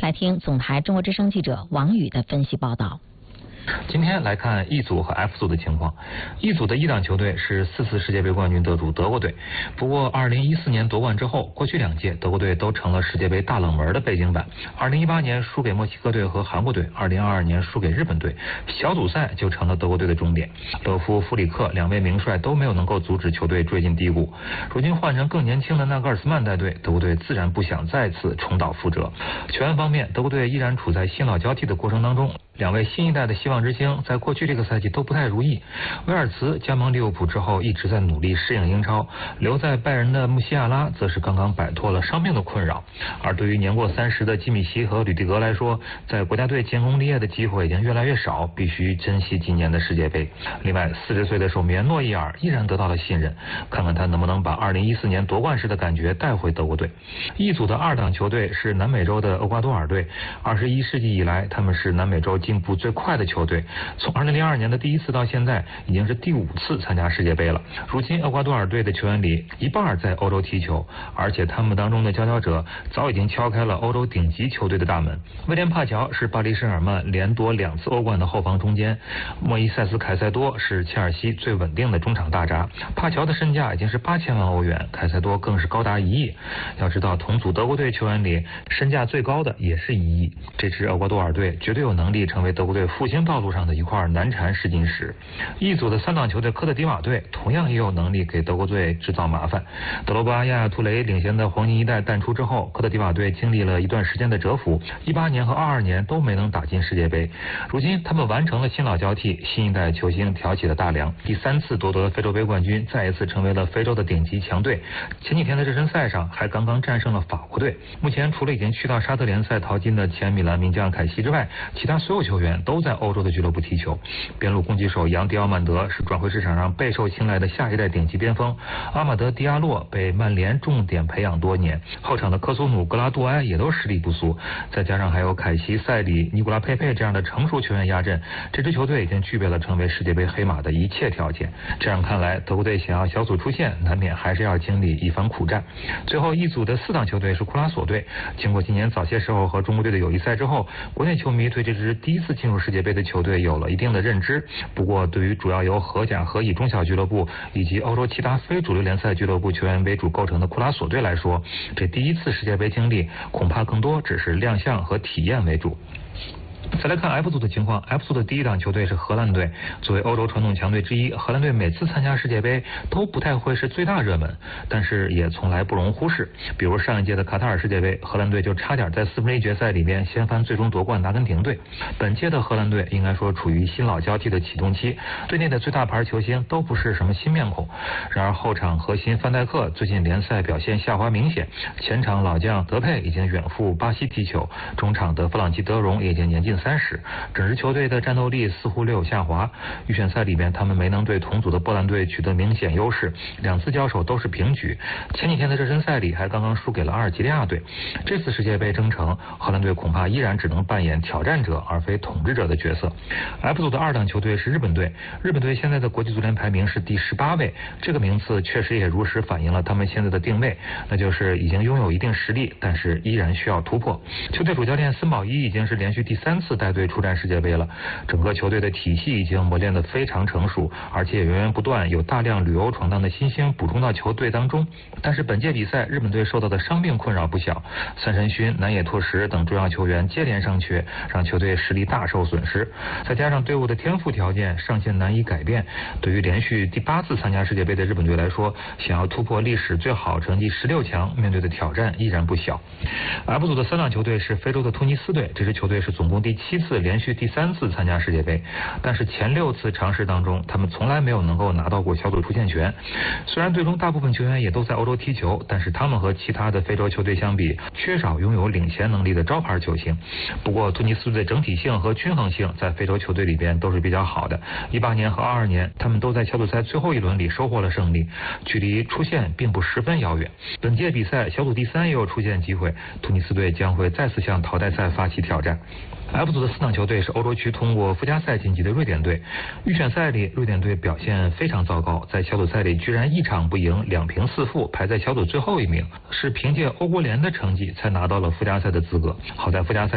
来听总台中国之声记者王宇的分析报道。 今天来看 E 组和 F 组的情况。E 组的一档球队是4次世界杯冠军得主德国队，不过2014年夺冠之后，过去2届德国队都成了世界杯大冷门的背景板。2018年输给墨西哥队和韩国队，2022年输给日本队，小组赛就成了德国队的终点。勒夫、弗里克2位名帅都没有能够阻止球队坠进低谷。如今换成更年轻的纳格尔斯曼带队，德国队自然不想再次重蹈覆辙。球员方面，德国队依然处在新老交替的过程当中。2位新一代的希望之星在过去这个赛季都不太如意。威尔茨加盟利物浦之后一直在努力适应英超，留在拜仁的穆西亚拉则是刚刚摆脱了伤病的困扰。而对于年过30的基米希和吕迪格来说，在国家队建功立业的机会已经越来越少，必须珍惜今年的世界杯。另外40岁的守门员诺伊尔依然得到了信任，看看他能不能把2014年夺冠时的感觉带回德国队。一组的2档球队是南美洲的厄瓜多尔队，21世纪以来他们是南美洲进步最快的球队，从2002年的第1次到现在已经是第5次参加世界杯了。如今厄瓜多尔队的球员里一半在欧洲踢球，而且他们当中的佼佼者早已经敲开了欧洲顶级球队的大门。威廉帕乔是巴黎圣日耳曼连夺2次欧冠的后防中坚，莫伊塞斯凯塞多是切尔西最稳定的中场大闸。帕乔的身价已经是8000万欧元，凯塞多更是高达1亿。要知道同组德国队球员里身价最高的也是1亿。这支厄瓜多尔队绝对有能力成为德国队复兴道路上的一块难缠试金石。一组的3档球队科特迪瓦队同样也有能力给德国队制造麻烦。德罗巴、亚亚图雷领衔的黄金一代淡出之后，科特迪瓦队经历了一段时间的蛰伏，18年和22年都没能打进世界杯。如今他们完成了新老交替，新一代球星挑起了大梁，第3次夺得非洲杯冠军，再一次成为了非洲的顶级强队。前几天的热身赛上还刚刚战胜了法国队。目前除了已经去到沙特联赛淘金的前米兰名将凯西之外，其他所有球员都在欧洲的俱乐部踢球。边路攻击手扬迪奥曼德是转会市场上备受青睐的下一代顶级边锋，阿马德迪亚洛被曼联重点培养多年，后场的科苏努、格拉杜埃也都实力不俗，再加上还有凯西、塞里、尼古拉佩佩这样的成熟球员压阵，这支球队已经具备了成为世界杯黑马的一切条件。这样看来，德国队想要小组出线，难免还是要经历一番苦战。最后一组的4档球队是库拉索队，经过今年早些时候和中国队的友谊赛之后，国内球迷对这支第1次进入世界杯的球队有了一定的认知。不过对于主要由荷甲、荷乙中小俱乐部以及欧洲其他非主流联赛俱乐部球员为主构成的库拉索队来说，这第1次世界杯经历恐怕更多只是亮相和体验为主。再来看 F 组的情况。 F 组的第1档球队是荷兰队，作为欧洲传统强队之一，荷兰队每次参加世界杯都不太会是最大热门，但是也从来不容忽视。比如上一届的卡塔尔世界杯，荷兰队就差点在4分之一决赛里面掀翻最终夺冠的阿根廷队。本届的荷兰队应该说处于新老交替的启动期，队内的最大牌球星都不是什么新面孔。然而后场核心范戴克最近联赛表现下滑明显，前场老将德佩已经远赴巴西踢球，中场的弗朗基德容也已经年近30，整支球队的战斗力似乎略有下滑。预选赛里面他们没能对同组的波兰队取得明显优势，2次交手都是平局。前几天的热身赛里还刚刚输给了阿尔及利亚队。这次世界杯征程，荷兰队恐怕依然只能扮演挑战者而非统治者的角色。F 组的2档球队是日本队，日本队现在的国际足联排名是第18位，这个名次确实也如实反映了他们现在的定位，那就是已经拥有一定实力，但是依然需要突破。球队主教练森保一已经是连续第3次带队出战世界杯了，整个球队的体系已经磨练得非常成熟，而且源源不断有大量旅欧闯荡的新星补充到球队当中。但是本届比赛日本队受到的伤病困扰不小，三山勋、南野拓实等重要球员接连伤缺，让球队实力大受损失。再加上队伍的天赋条件上限难以改变，对于连续第8次参加世界杯的日本队来说，想要突破历史最好成绩16强，面对的挑战依然不小。F 组的3档球队是非洲的突尼斯队，这支球队是总共第7次连续第3次参加世界杯，但是前6次尝试当中，他们从来没有能够拿到过小组出线权。虽然队中大部分球员也都在欧洲踢球，但是他们和其他的非洲球队相比，缺少拥有领衔能力的招牌球星。不过突尼斯队的整体性和均衡性在非洲球队里边都是比较好的。18年和22年，他们都在小组赛最后一轮里收获了胜利，距离出线并不十分遥远。本届比赛小组第3也有出线机会，突尼斯队将会再次向淘汰赛发起挑战。F 组的4档球队是欧洲区通过附加赛晋级的瑞典队。预选赛里，瑞典队表现非常糟糕，在小组赛里居然1场不赢，2平4负，排在小组最后一名，是凭借欧国联的成绩才拿到了附加赛的资格。好在附加赛